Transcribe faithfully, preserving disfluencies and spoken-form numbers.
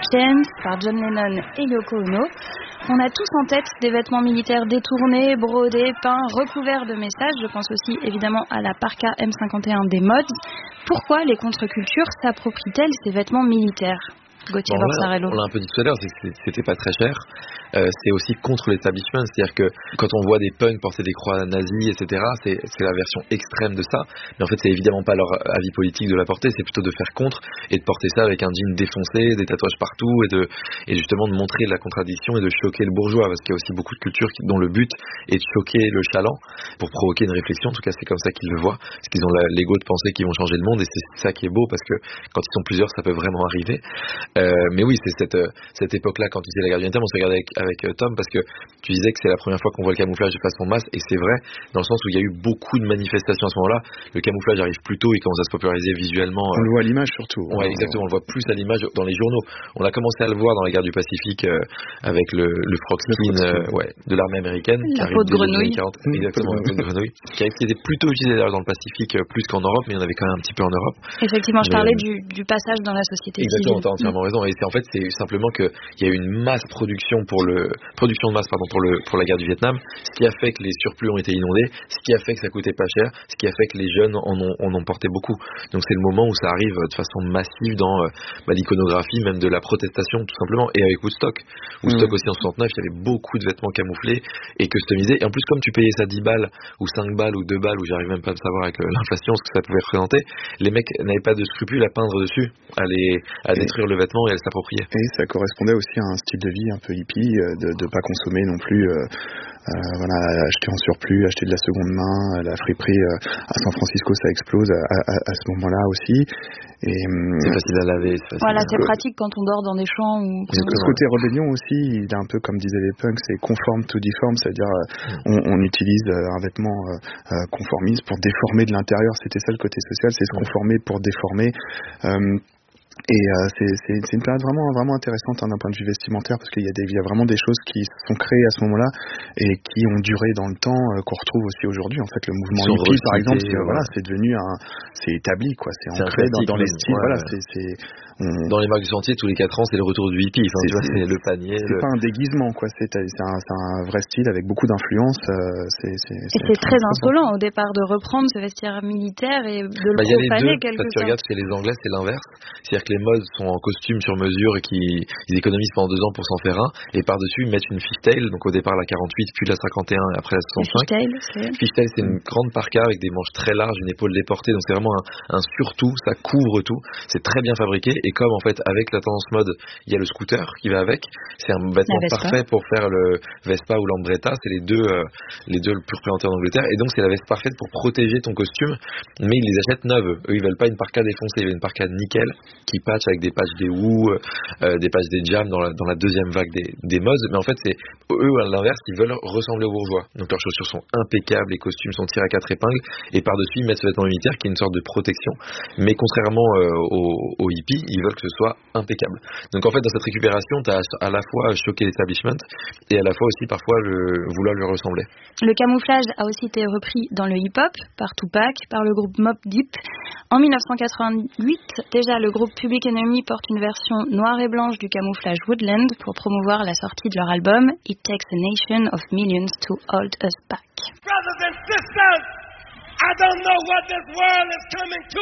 Dance par John Lennon et Yoko Ono. On a tous en tête des vêtements militaires détournés, brodés, peints, recouverts de messages. Je pense aussi évidemment à la parka M cinquante et un des Mods. Pourquoi les contre-cultures s'approprient-elles ces vêtements militaires ? Gauthier bon, Borsarello. On l'a un peu dit tout à l'heure, c'est que c'était pas très cher. Euh, c'est aussi contre l'établissement, c'est-à-dire que quand on voit des punks porter des croix nazies, et cetera, c'est, c'est la version extrême de ça. Mais en fait, c'est évidemment pas leur avis politique de la porter, c'est plutôt de faire contre et de porter ça avec un jean défoncé, des tatouages partout et de et justement de montrer la contradiction et de choquer le bourgeois, parce qu'il y a aussi beaucoup de cultures qui, dont le but est de choquer le chaland pour provoquer une réflexion. En tout cas, c'est comme ça qu'ils le voient, parce qu'ils ont la, l'ego de penser qu'ils vont changer le monde, et c'est ça qui est beau, parce que quand ils sont plusieurs, ça peut vraiment arriver. Euh, mais oui, c'est cette, cette époque-là, quand tu disais la guerre du Vietnam, on se regardait avec, avec euh, Tom, parce que tu disais que c'est la première fois qu'on voit le camouflage de façon masse, et c'est vrai, dans le sens où il y a eu beaucoup de manifestations à ce moment-là. Le camouflage arrive plus tôt, il commence à se populariser visuellement. On euh... le voit à l'image surtout. Ouais, exactement, on le voit plus à l'image dans les journaux. On a commencé à le voir dans la guerre du Pacifique euh, avec le, le frog skin euh, ouais, de l'armée américaine. La peau de grenouille. quarante, exactement, la peau de grenouille. Qui était plutôt utilisé d'ailleurs dans le Pacifique, euh, plus qu'en Europe, mais il y en avait quand même un petit peu en Europe. Effectivement, je mais, parlais du, du passage dans la société exactement, civile. Exactement, t'as entièrement raison. Et c'est en fait, c'est simplement qu'il y a eu une masse production pour le production de masse pardon pour le pour la guerre du Vietnam, ce qui a fait que les surplus ont été inondés, ce qui a fait que ça coûtait pas cher, ce qui a fait que les jeunes en ont, en ont porté beaucoup. Donc c'est le moment où ça arrive de façon massive dans euh, bah, l'iconographie, même de la protestation tout simplement. Et avec Woodstock, Woodstock mmh. aussi en soixante-neuf, il y avait beaucoup de vêtements camouflés et customisés. Et en plus, comme tu payais ça dix balles ou cinq balles ou deux balles, ou j'arrive même pas à le savoir avec l'inflation ce que ça pouvait représenter, les mecs n'avaient pas de scrupules à peindre dessus, à les à et détruire le vêtement et à s'approprier. Et ça correspondait aussi à un style de vie un peu hippie, de de pas consommer non plus. Euh, Euh, voilà, acheter en surplus, acheter de la seconde main, la friperie euh, à San Francisco ça explose à, à, à ce moment-là aussi. Et, c'est facile à laver. C'est facile voilà, à... c'est pratique quand on dort dans des champs. Ou... Ce côté rébellion aussi, il est un peu comme disaient les punks, c'est conform to deform, c'est-à-dire euh, on, on utilise euh, un vêtement euh, conformiste pour déformer de l'intérieur. C'était ça le côté social, c'est se conformer pour déformer. Euh, Et euh, c'est, c'est, c'est une période vraiment, vraiment intéressante hein, d'un point de vue vestimentaire, parce qu'il y a, des, il y a vraiment des choses qui sont créées à ce moment-là et qui ont duré dans le temps, euh, qu'on retrouve aussi aujourd'hui. En fait, le mouvement hippie, par exemple, c'est, voilà, c'est devenu un, c'est établi, quoi. C'est, c'est ancré dans, dans les styles. Ouais, voilà, ouais. c'est, c'est on... dans les marques du sentier, tous les quatre ans, c'est le retour du hippie. Enfin, c'est, tu vois, c'est le panier. C'est le... pas un déguisement, quoi. C'est, c'est, un, c'est un vrai style avec beaucoup d'influence. Euh, c'est, c'est, c'est, et c'est très insolent au départ de reprendre ce vestiaire militaire et de le bah, profaner quelque sorte. Tu regardes chez les Anglais, c'est l'inverse. C'est-à-dire que les modes sont en costume sur mesure et qui ils économisent pendant deux ans pour s'en faire un, et par-dessus ils mettent une fishtail, donc au départ la quarante-huit, puis la cinquante et un et après la soixante-cinq. Fishtail, c'est... fishtail c'est une grande parka avec des manches très larges, une épaule déportée, donc c'est vraiment un, un surtout, ça couvre tout, c'est très bien fabriqué, et comme en fait avec la tendance mode il y a le scooter qui va avec, c'est un vêtement parfait pour faire le Vespa ou l'Andretta, c'est les deux euh, les deux le plus représentés en Angleterre, et donc c'est la veste parfaite pour protéger ton costume, mais ils les achètent neuves, eux ils veulent pas une parka défoncée, ils veulent une parka nickel qui patch avec des patchs des Woo, euh, des patchs des Jam dans la, dans la deuxième vague des, des modes, mais en fait c'est eux à l'inverse, ils veulent ressembler aux bourgeois, donc leurs chaussures sont impeccables, les costumes sont tirés à quatre épingles, et par-dessus ils mettent ce vêtement militaire qui est une sorte de protection, mais contrairement euh, aux, aux hippies, ils veulent que ce soit impeccable. Donc en fait dans cette récupération t'as à la fois choqué l'establishment et à la fois aussi parfois le, vouloir lui ressembler. Le camouflage a aussi été repris dans le hip-hop par Tupac, par le groupe Mobb Deep. En dix-neuf cent quatre-vingt-huit, déjà le groupe Public Enemy porte une version noire et blanche du camouflage Woodland pour promouvoir la sortie de leur album It Takes a Nation of Millions to Hold Us Back. Brothers and sisters, I don't know what this world is coming to.